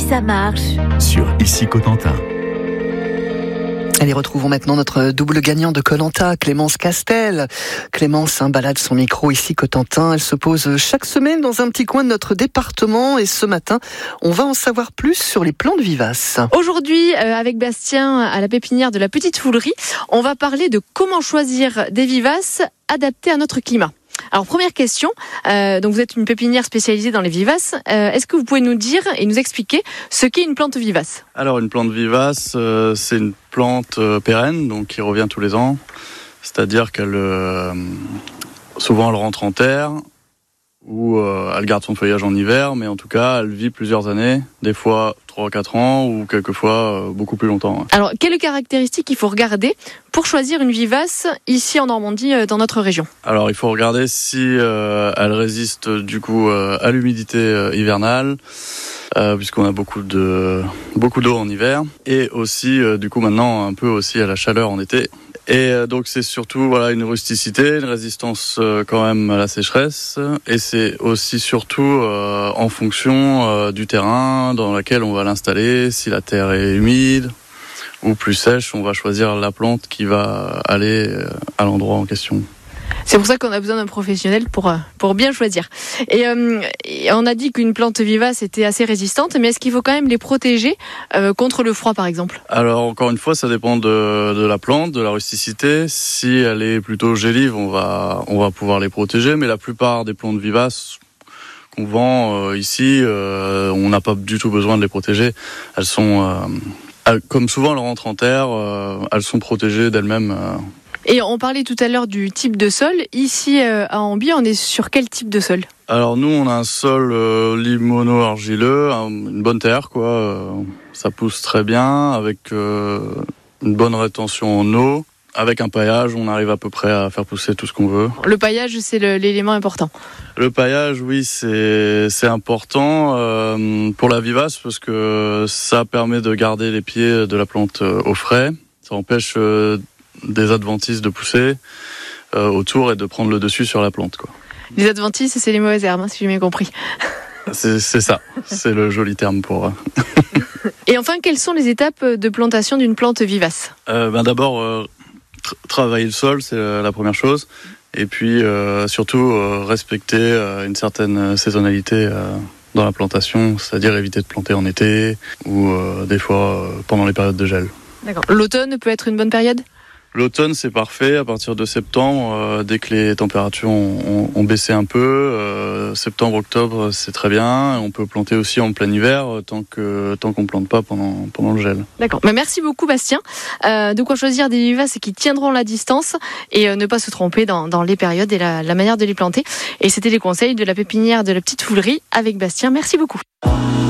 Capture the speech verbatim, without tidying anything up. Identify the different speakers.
Speaker 1: ça marche
Speaker 2: sur Ici Cotentin.
Speaker 3: Allez, retrouvons maintenant notre double gagnant de Koh-Lanta, Clémence Castel. Clémence hein, balade son micro ici Cotentin. Elle se pose chaque semaine dans un petit coin de notre département et ce matin, on va en savoir plus sur les plantes vivaces.
Speaker 4: Aujourd'hui, euh, avec Bastien à la pépinière de la Petite Foulerie, on va parler de comment choisir des vivaces adaptées à notre climat. Alors première question, euh, donc vous êtes une pépinière spécialisée dans les vivaces. Euh, est-ce que vous pouvez nous dire et nous expliquer ce qu'est une plante vivace ?
Speaker 5: Alors une plante vivace, euh, c'est une plante euh, pérenne, donc qui revient tous les ans. C'est-à-dire qu'elle, euh, souvent elle rentre en terre ou euh, elle garde son feuillage en hiver, mais en tout cas elle vit plusieurs années, des fois trois à quatre ans ou quelquefois euh, beaucoup plus longtemps.
Speaker 4: Alors quelles caractéristiques il faut regarder pour choisir une vivace ici en Normandie, euh, dans notre région ?
Speaker 5: Alors il faut regarder si euh, elle résiste du coup euh, à l'humidité euh, hivernale, euh, puisqu'on a beaucoup de beaucoup d'eau en hiver, et aussi euh, du coup maintenant un peu aussi à la chaleur en été. Et euh, donc c'est surtout voilà une rusticité, une résistance euh, quand même à la sécheresse, et c'est aussi surtout euh, en fonction euh, du terrain dans lequel on va l'installer. Si la terre est humide ou plus sèche, on va choisir la plante qui va aller euh, à l'endroit en question.
Speaker 4: C'est pour ça qu'on a besoin d'un professionnel pour, pour bien choisir. Et, euh, et on a dit qu'une plante vivace était assez résistante, mais est-ce qu'il faut quand même les protéger euh, contre le froid par exemple ?
Speaker 5: Alors encore une fois, ça dépend de, de la plante, de la rusticité. Si elle est plutôt gélive, on va, on va pouvoir les protéger, mais la plupart des plantes vivaces qu'on vend euh, ici, euh, on n'a pas du tout besoin de les protéger. Elles sont, euh, elles, comme souvent elles rentrent en terre, euh, elles sont protégées d'elles-mêmes. Euh,
Speaker 4: Et on parlait tout à l'heure du type de sol. Ici, euh, à Amby, on est sur quel type de sol ?
Speaker 5: Alors nous, on a un sol euh, limono-argileux, un, une bonne terre, quoi. Euh, ça pousse très bien, avec euh, une bonne rétention en eau. Avec un paillage, on arrive à peu près à faire pousser tout ce qu'on veut.
Speaker 4: Le paillage, c'est le, l'élément important.
Speaker 5: Le paillage, oui, c'est, c'est important euh, pour la vivace, parce que ça permet de garder les pieds de la plante euh, au frais. Ça empêche... Euh, des adventices de pousser euh, autour et de prendre le dessus sur la plante, quoi.
Speaker 4: Les adventices, c'est les mauvaises herbes, hein, si j'ai bien compris.
Speaker 5: C'est, c'est ça, c'est le joli terme pour...
Speaker 4: Et enfin, quelles sont les étapes de plantation d'une plante vivace ?
Speaker 5: euh, ben D'abord, euh, tra- travailler le sol, c'est la première chose. Et puis, euh, surtout, euh, respecter euh, une certaine saisonnalité euh, dans la plantation, c'est-à-dire éviter de planter en été ou euh, des fois euh, pendant les périodes de gel.
Speaker 4: D'accord. L'automne peut être une bonne période ?
Speaker 5: L'automne, c'est parfait. À partir de septembre, euh, dès que les températures ont, ont, ont baissé un peu, euh, septembre, octobre, c'est très bien. On peut planter aussi en plein hiver, tant que tant qu'on plante pas pendant pendant le gel.
Speaker 4: D'accord. Mais merci beaucoup, Bastien. Euh, de quoi choisir des vivaces qui tiendront la distance et euh, ne pas se tromper dans, dans les périodes et la, la manière de les planter. Et c'était les conseils de la pépinière de la Petite Foulerie avec Bastien. Merci beaucoup.